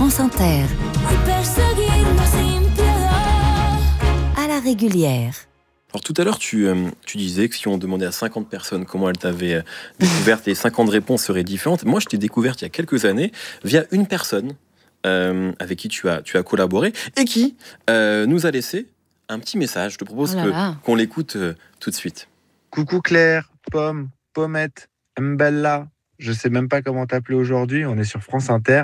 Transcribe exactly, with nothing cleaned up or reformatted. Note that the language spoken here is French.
France Inter. À la régulière. Alors tout à l'heure, tu, euh, tu disais que si on demandait à cinquante personnes comment elles t'avaient euh, découverte, les cinquante réponses seraient différentes. Moi, je t'ai découverte il y a quelques années via une personne euh, avec qui tu as, tu as collaboré et qui euh, nous a laissé un petit message. Je te propose Oh là que, là. qu'on l'écoute euh, tout de suite. Coucou Claire, Pomme, Pommette, Mbella. Je sais même pas comment t'appeler aujourd'hui, on est sur France Inter.